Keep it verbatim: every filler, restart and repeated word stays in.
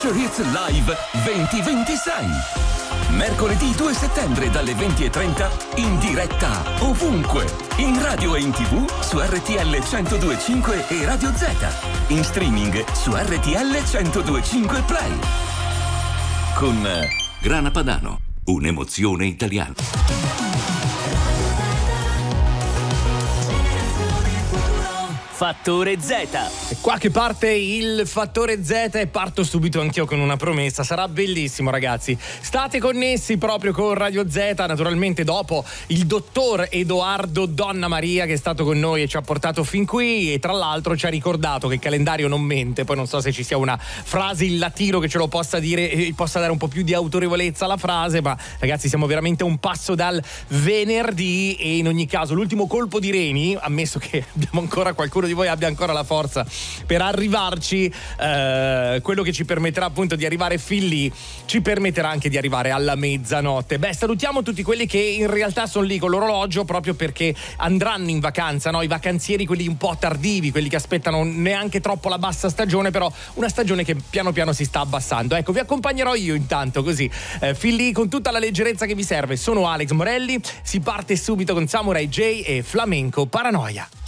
Hits Live duemilaventisei. Mercoledì due settembre dalle venti e trenta in diretta ovunque, in radio e in tv su R T L centodue e cinque e Radio Z, in streaming su R T L centodue e cinque Play. Con Grana Padano, un'emozione italiana. Fattore Z. È qua che parte il Fattore Z e parto subito anch'io con una promessa. Sarà bellissimo, ragazzi. State connessi proprio con Radio Z, naturalmente dopo il dottor Edoardo Donna Maria che è stato con noi e ci ha portato fin qui, e tra l'altro ci ha ricordato che il calendario non mente. Poi non so se ci sia una frase in latino che ce lo possa dire e possa dare un po' più di autorevolezza alla frase, ma ragazzi siamo veramente a un passo dal venerdì e in ogni caso l'ultimo colpo di reni, ammesso che abbiamo ancora qualcuno di voi abbia ancora la forza per arrivarci, eh, quello che ci permetterà appunto di arrivare fin lì ci permetterà anche di arrivare alla mezzanotte. Beh, salutiamo tutti quelli che in realtà sono lì con l'orologio proprio perché andranno in vacanza, no? I vacanzieri, quelli un po' tardivi, quelli che aspettano neanche troppo la bassa stagione, però una stagione che piano piano si sta abbassando. Ecco, vi accompagnerò io intanto così, eh, fin lì con tutta la leggerezza che vi serve. Sono Alex Morelli, si parte subito con Samurai J e Flamenco Paranoia.